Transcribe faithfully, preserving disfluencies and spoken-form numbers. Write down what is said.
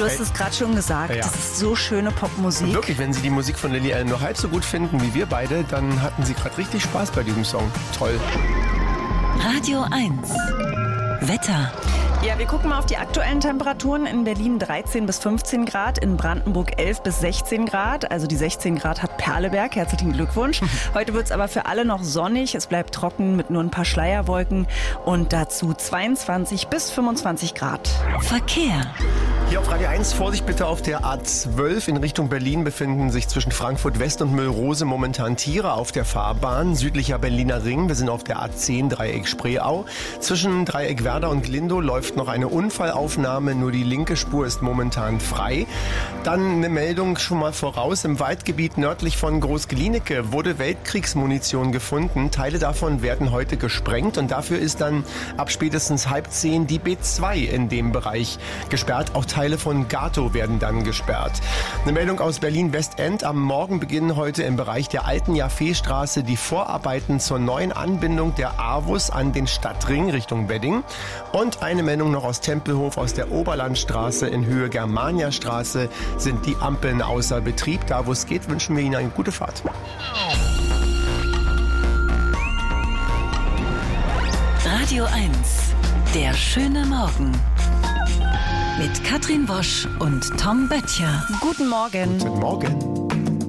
du hast es gerade schon gesagt, Ja. das ist so schöne Popmusik. Und wirklich, wenn Sie die Musik von Lily Allen nur halb so gut finden wie wir beide, dann hatten Sie gerade richtig Spaß bei diesem Song. Toll. Radio eins. Wetter. Ja, wir gucken mal auf die aktuellen Temperaturen. In Berlin dreizehn bis fünfzehn Grad, in Brandenburg elf bis sechzehn Grad. Also die sechzehn Grad hat Perleberg. Herzlichen Glückwunsch. Heute wird es aber für alle noch sonnig. Es bleibt trocken mit nur ein paar Schleierwolken und dazu zweiundzwanzig bis fünfundzwanzig Grad. Verkehr. Hier auf Radio eins, Vorsicht bitte auf der A zwölf in Richtung Berlin befinden sich zwischen Frankfurt West und Müllrose momentan Tiere auf der Fahrbahn. Südlicher Berliner Ring, wir sind auf der A zehn, Dreieck Spreeau. Zwischen Dreieck Werder und Glindow läuft noch eine Unfallaufnahme, nur die linke Spur ist momentan frei. Dann eine Meldung schon mal voraus, im Waldgebiet nördlich von Groß-Glienicke wurde Weltkriegsmunition gefunden. Teile davon werden heute gesprengt und dafür ist dann ab spätestens halb zehn die B zwei in dem Bereich gesperrt. Auch Teile von Gato werden dann gesperrt. Eine Meldung aus Berlin-Westend. Am Morgen beginnen heute im Bereich der alten Jaffeestraße die Vorarbeiten zur neuen Anbindung der AWUS an den Stadtring Richtung Wedding. Und eine Meldung noch aus Tempelhof, aus der Oberlandstraße in Höhe Germaniastraße sind die Ampeln außer Betrieb. Da, wo es geht, wünschen wir Ihnen eine gute Fahrt. Radio eins. Der schöne Morgen. Mit Katrin Wosch und Tom Böttcher. Guten Morgen. Guten Morgen.